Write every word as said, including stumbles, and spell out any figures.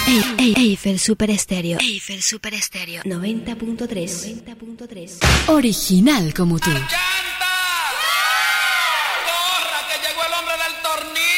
Eiffel Super Estéreo. Eiffel Super Estéreo. noventa punto tres. Original como tú.